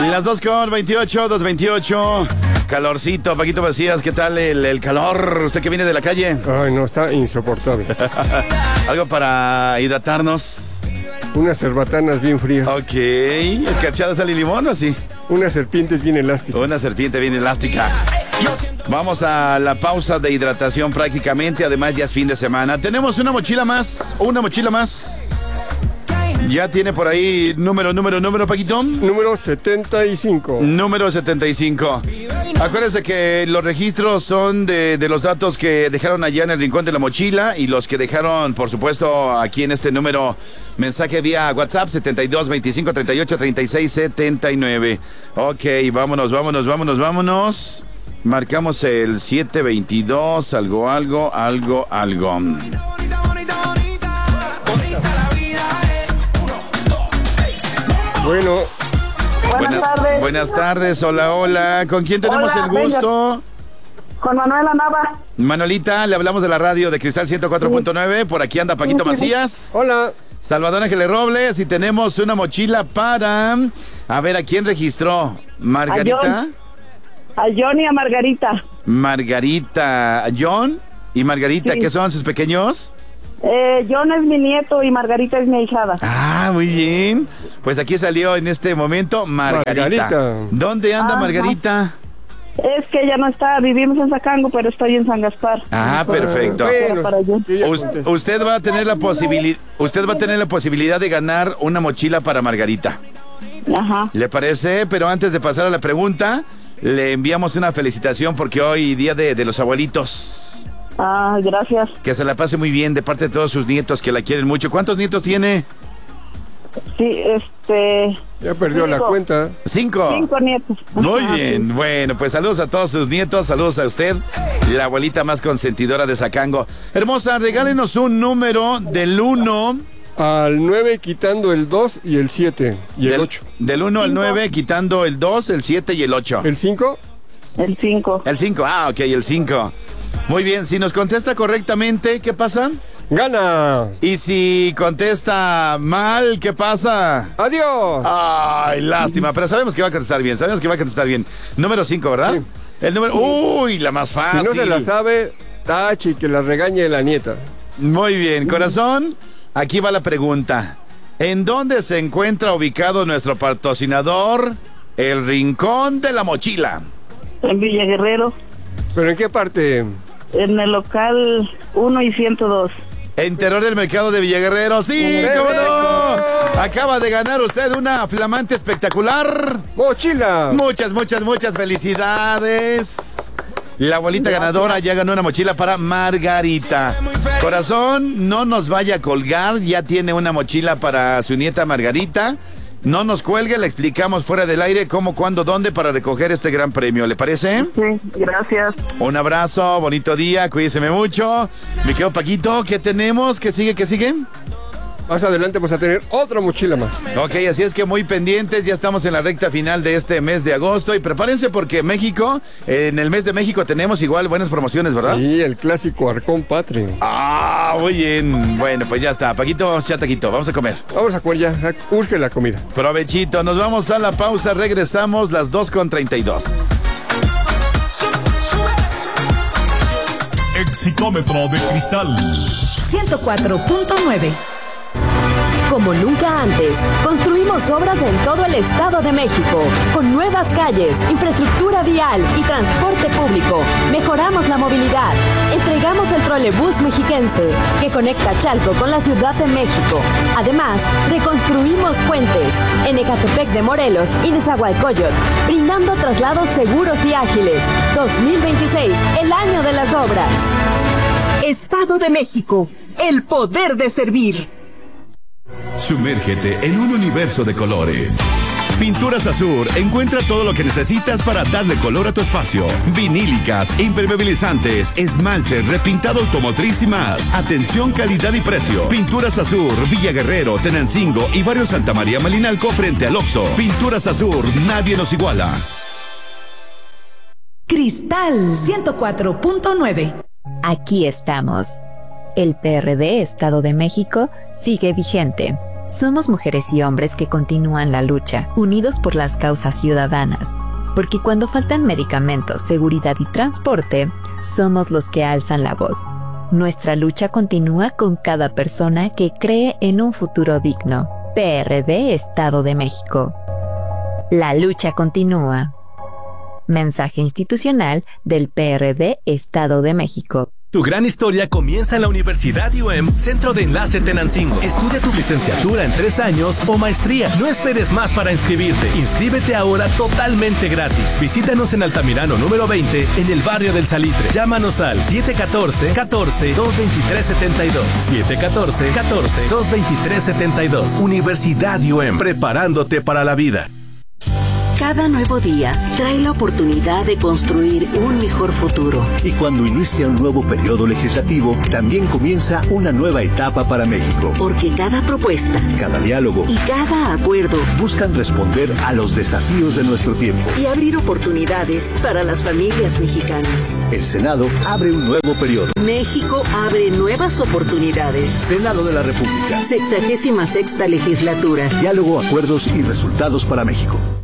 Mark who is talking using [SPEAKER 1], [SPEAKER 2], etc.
[SPEAKER 1] Las 2:28. Calorcito, Paquito Macías, ¿qué tal el calor? ¿Usted que viene de la calle?
[SPEAKER 2] Ay, no, está insoportable.
[SPEAKER 1] ¿Algo para hidratarnos?
[SPEAKER 2] Unas cerbatanas bien frías.
[SPEAKER 1] Ok, ¿escarchadas sal y limón o así?
[SPEAKER 2] Unas serpientes bien elásticas.
[SPEAKER 1] Una serpiente bien elástica. Vamos a la pausa de hidratación prácticamente, además ya es fin de semana. Tenemos una mochila más. Ya tiene por ahí número, Paquito.
[SPEAKER 2] Número 75.
[SPEAKER 1] Número 75. Acuérdense que los registros son de los datos que dejaron allá en el rincón de la mochila y los que dejaron, por supuesto, aquí en este número, mensaje vía WhatsApp 72 25 38 36 79. Ok, vámonos. Marcamos el 722, algo.
[SPEAKER 2] Bueno.
[SPEAKER 1] Buenas tardes, hola. ¿Con quién tenemos el gusto?
[SPEAKER 3] Con Manuela Nava.
[SPEAKER 1] Manuelita, le hablamos de la radio de Cristal 104.9. Por aquí anda Paquito Macías.
[SPEAKER 2] Hola.
[SPEAKER 1] Salvador Ángeles Robles. Y tenemos una mochila para... A ver, ¿a quién registró? ¿Margarita?
[SPEAKER 3] A John y a Margarita.
[SPEAKER 1] Margarita. ¿John y Margarita? Sí. ¿Qué son sus pequeños?
[SPEAKER 3] John es mi nieto y Margarita es mi ahijada.
[SPEAKER 1] Ah, muy bien. Pues aquí salió en este momento Margarita. ¿Dónde anda Margarita?
[SPEAKER 3] Es que ella no está, vivimos en Zacango, pero estoy en San Gaspar.
[SPEAKER 1] Ah, perfecto. Usted va a tener la posibilidad de ganar una mochila para Margarita.
[SPEAKER 3] Ajá.
[SPEAKER 1] ¿Le parece? Pero antes de pasar a la pregunta, le enviamos una felicitación porque hoy día de los abuelitos.
[SPEAKER 3] Ah, gracias.
[SPEAKER 1] Que se la pase muy bien de parte de todos sus nietos que la quieren mucho. ¿Cuántos nietos tiene?
[SPEAKER 3] Sí,
[SPEAKER 2] ya perdió la cuenta.
[SPEAKER 1] 5.
[SPEAKER 3] 5 nietos.
[SPEAKER 1] Muy bien. Bueno, pues saludos a todos sus nietos, saludos a usted, la abuelita más consentidora de Zacango. Hermosa, regálenos un número del 1
[SPEAKER 2] al 9 quitando el 2 y el 7 y el 8.
[SPEAKER 1] Del 1 al 9 quitando el 2, el 7 y el 8.
[SPEAKER 2] ¿El 5?
[SPEAKER 3] El 5.
[SPEAKER 1] El 5, ok, el 5. Muy bien, si nos contesta correctamente, ¿qué pasa?
[SPEAKER 2] ¡Gana!
[SPEAKER 1] Y si contesta mal, ¿qué pasa?
[SPEAKER 2] ¡Adiós!
[SPEAKER 1] Ay, lástima, pero sabemos que va a contestar bien, Número 5, ¿verdad?
[SPEAKER 2] Sí.
[SPEAKER 1] El número... Uy, la más fácil.
[SPEAKER 2] Si no se la sabe, tache, que la regañe la nieta.
[SPEAKER 1] Muy bien, corazón, aquí va la pregunta. ¿En dónde se encuentra ubicado nuestro patrocinador, el Rincón de la Mochila?
[SPEAKER 3] En Villa Guerrero.
[SPEAKER 2] ¿Pero en qué parte?
[SPEAKER 3] En el local 1 y 102.
[SPEAKER 1] Interior del mercado de Villaguerrero. ¡Sí! ¡Cómo no! Acaba de ganar usted una flamante espectacular
[SPEAKER 2] mochila.
[SPEAKER 1] Muchas felicidades. La abuelita ganadora ya ganó una mochila para Margarita. Corazón, no nos vaya a colgar. Ya tiene una mochila para su nieta Margarita. No nos cuelgue, le explicamos fuera del aire cómo, cuándo, dónde para recoger este gran premio. ¿Le parece?
[SPEAKER 3] Sí, gracias.
[SPEAKER 1] Un abrazo, bonito día, cuídese mucho. Me quedo Paquito, ¿qué tenemos? ¿Qué sigue?
[SPEAKER 2] Más adelante vamos a tener otra mochila más.
[SPEAKER 1] Ok, así es que muy pendientes, ya estamos en la recta final de este mes de agosto y prepárense porque México, en el mes de México tenemos igual buenas promociones, ¿verdad?
[SPEAKER 2] Sí, el clásico Arcón Patrio.
[SPEAKER 1] Ah, muy bien. Bueno, pues ya está. Paquito, chataquito, vamos a comer.
[SPEAKER 2] Vamos a comer ya, urge la comida.
[SPEAKER 1] Provechito, nos vamos a la pausa, regresamos las 2:32.
[SPEAKER 4] Exitômetro de Cristal
[SPEAKER 5] 104.9.
[SPEAKER 6] Como nunca antes, construimos obras en todo el Estado de México, con nuevas calles, infraestructura vial y transporte público. Mejoramos la movilidad. Entregamos el trolebús mexiquense, que conecta Chalco con la Ciudad de México. Además, reconstruimos puentes en Ecatepec de Morelos y Nezahualcóyotl, brindando traslados seguros y ágiles. 2026, el año de las obras.
[SPEAKER 5] Estado de México, el poder de servir.
[SPEAKER 4] Sumérgete en un universo de colores. Pinturas Azur encuentra todo lo que necesitas para darle color a tu espacio. Vinílicas, impermeabilizantes, esmalte, repintado automotriz y más. Atención, calidad y precio. Pinturas Azur, Villa Guerrero, Tenancingo y Barrio Santa María Malinalco frente al Oxxo. Pinturas Azur, nadie nos iguala.
[SPEAKER 5] Cristal 104.9.
[SPEAKER 7] Aquí estamos. El PRD Estado de México sigue vigente. Somos mujeres y hombres que continúan la lucha, unidos por las causas ciudadanas. Porque cuando faltan medicamentos, seguridad y transporte, somos los que alzan la voz. Nuestra lucha continúa con cada persona que cree en un futuro digno. PRD, Estado de México. La lucha continúa. Mensaje institucional del PRD, Estado de México.
[SPEAKER 8] Tu gran historia comienza en la Universidad UM, Centro de Enlace Tenancingo. Estudia tu licenciatura en 3 años o maestría. No esperes más para inscribirte. Inscríbete ahora totalmente gratis. Visítanos en Altamirano número 20, en el barrio del Salitre. Llámanos al 714-223-72. 714-223-72. Universidad UM, preparándote para la vida.
[SPEAKER 9] Cada nuevo día trae la oportunidad de construir un mejor futuro.
[SPEAKER 10] Y cuando inicia un nuevo periodo legislativo, también comienza una nueva etapa para México.
[SPEAKER 9] Porque cada propuesta,
[SPEAKER 10] cada diálogo
[SPEAKER 9] y cada acuerdo
[SPEAKER 10] buscan responder a los desafíos de nuestro tiempo
[SPEAKER 9] y abrir oportunidades para las familias mexicanas.
[SPEAKER 10] El Senado abre un nuevo periodo.
[SPEAKER 9] México abre nuevas oportunidades.
[SPEAKER 10] Senado de la República.
[SPEAKER 9] 66ª legislatura.
[SPEAKER 10] Diálogo, acuerdos y resultados para México.